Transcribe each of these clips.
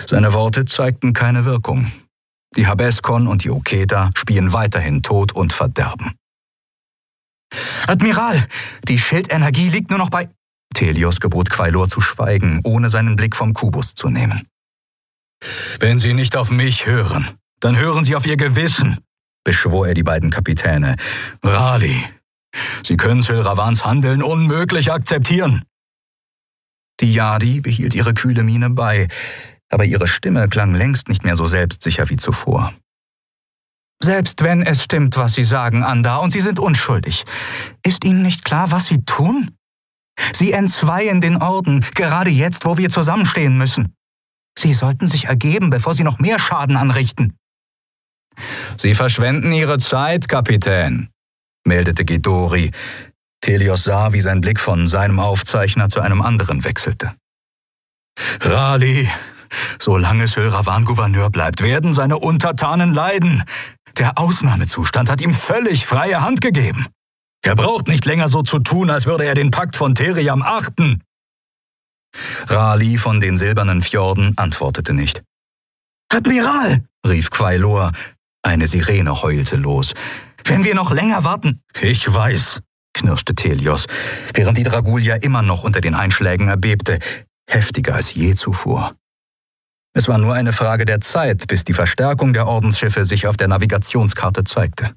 Seine Worte zeigten keine Wirkung. Die Habeskon und die Oketa spien weiterhin Tod und Verderben. »Admiral, die Schildenergie liegt nur noch bei...« Telios gebot Quailor zu schweigen, ohne seinen Blick vom Kubus zu nehmen. »Wenn Sie nicht auf mich hören, dann hören Sie auf Ihr Gewissen«, beschwor er die beiden Kapitäne. »Raleigh, Sie können Syl Ravans Handeln unmöglich akzeptieren.« Die Yadi behielt ihre kühle Miene bei, aber ihre Stimme klang längst nicht mehr so selbstsicher wie zuvor. »Selbst wenn es stimmt, was Sie sagen, Anda, und Sie sind unschuldig, ist Ihnen nicht klar, was Sie tun? Sie entzweien den Orden, gerade jetzt, wo wir zusammenstehen müssen. Sie sollten sich ergeben, bevor Sie noch mehr Schaden anrichten.« »Sie verschwenden Ihre Zeit, Kapitän«, meldete Ghidorri. Telios sah, wie sein Blick von seinem Aufzeichner zu einem anderen wechselte. »Raleigh, solange Syl Ravan Gouverneur bleibt, werden seine Untertanen leiden. Der Ausnahmezustand hat ihm völlig freie Hand gegeben. Er braucht nicht länger so zu tun, als würde er den Pakt von Theriam achten.« Raleigh von den Silbernen Fjorden antwortete nicht. »Admiral«, rief Quailor. Eine Sirene heulte los. »Wenn wir noch länger warten...« »Ich weiß«, knirschte Telios, während die Dragulia immer noch unter den Einschlägen erbebte, heftiger als je zuvor. Es war nur eine Frage der Zeit, bis die Verstärkung der Ordensschiffe sich auf der Navigationskarte zeigte.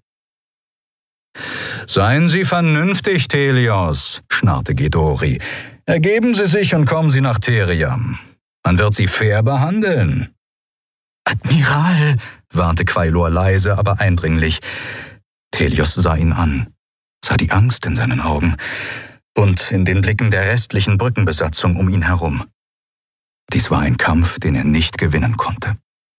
»Seien Sie vernünftig, Telios«, schnarrte Ghidorri. »Ergeben Sie sich und kommen Sie nach Theriam. Man wird Sie fair behandeln.« »Admiral«, warnte Quailor leise, aber eindringlich. Telios sah ihn an, sah die Angst in seinen Augen und in den Blicken der restlichen Brückenbesatzung um ihn herum. Dies war ein Kampf, den er nicht gewinnen konnte.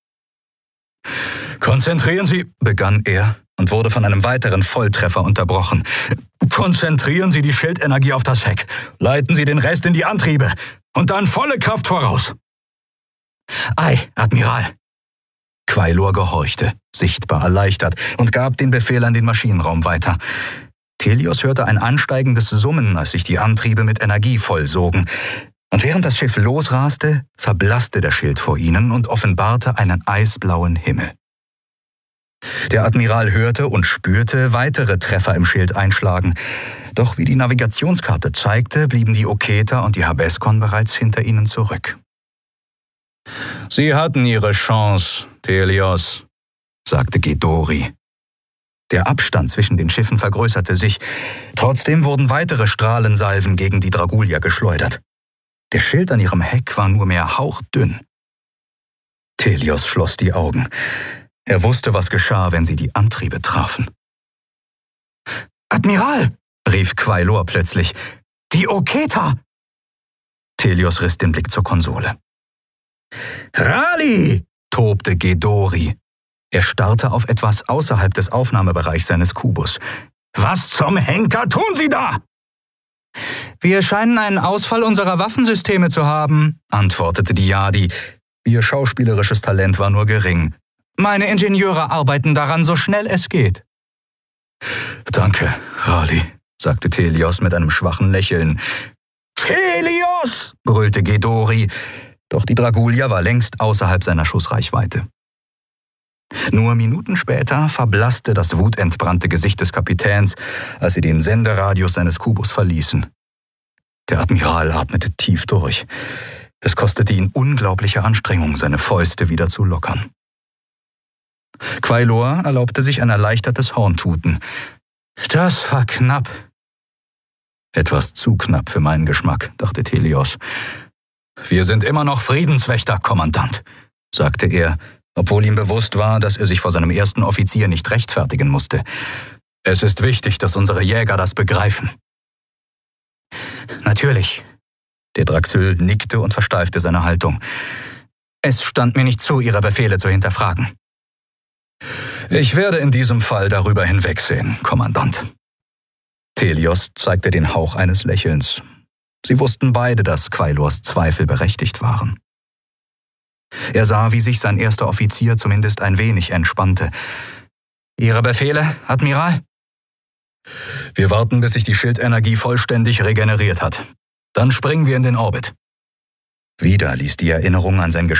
»Konzentrieren Sie«, begann er und wurde von einem weiteren Volltreffer unterbrochen. »Konzentrieren Sie die Schildenergie auf das Heck, leiten Sie den Rest in die Antriebe und dann volle Kraft voraus.« »Ei, Admiral.« Quailor gehorchte, sichtbar erleichtert, und gab den Befehl an den Maschinenraum weiter. Telios hörte ein ansteigendes Summen, als sich die Antriebe mit Energie vollsogen. Und während das Schiff losraste, verblasste der Schild vor ihnen und offenbarte einen eisblauen Himmel. Der Admiral hörte und spürte weitere Treffer im Schild einschlagen. Doch wie die Navigationskarte zeigte, blieben die Oketa und die Habeskon bereits hinter ihnen zurück. »Sie hatten Ihre Chance, Telios«, sagte Ghidorri. Der Abstand zwischen den Schiffen vergrößerte sich. Trotzdem wurden weitere Strahlensalven gegen die Dragulia geschleudert. Der Schild an ihrem Heck war nur mehr hauchdünn. Telios schloss die Augen. Er wusste, was geschah, wenn sie die Antriebe trafen. »Admiral«, rief Quailor plötzlich, »die Oketa!« Telios riss den Blick zur Konsole. »Raleigh«, tobte Ghidorri. Er starrte auf etwas außerhalb des Aufnahmebereichs seines Kubus. »Was zum Henker tun Sie da?« »Wir scheinen einen Ausfall unserer Waffensysteme zu haben«, antwortete die Yadi. Ihr schauspielerisches Talent war nur gering. »Meine Ingenieure arbeiten daran, so schnell es geht.« »Danke, Raleigh«, sagte Telios mit einem schwachen Lächeln. »Telios«, brüllte Ghidorri, doch die Dragulia war längst außerhalb seiner Schussreichweite. Nur Minuten später verblasste das wutentbrannte Gesicht des Kapitäns, als sie den Senderadius seines Kubus verließen. Der Admiral atmete tief durch. Es kostete ihn unglaubliche Anstrengung, seine Fäuste wieder zu lockern. Quailor erlaubte sich ein erleichtertes Horntuten. »Das war knapp.« »Etwas zu knapp für meinen Geschmack«, dachte Telios. »Wir sind immer noch Friedenswächter, Kommandant«, sagte er, obwohl ihm bewusst war, dass er sich vor seinem ersten Offizier nicht rechtfertigen musste. »Es ist wichtig, dass unsere Jäger das begreifen.« »Natürlich.« Der Draxyl nickte und versteifte seine Haltung. »Es stand mir nicht zu, Ihre Befehle zu hinterfragen.« »Ich werde in diesem Fall darüber hinwegsehen, Kommandant.« Telios zeigte den Hauch eines Lächelns. Sie wussten beide, dass Quailors Zweifel berechtigt waren. Er sah, wie sich sein erster Offizier zumindest ein wenig entspannte. »Ihre Befehle, Admiral?« »Wir warten, bis sich die Schildenergie vollständig regeneriert hat. Dann springen wir in den Orbit.« Wieder ließ die Erinnerung an sein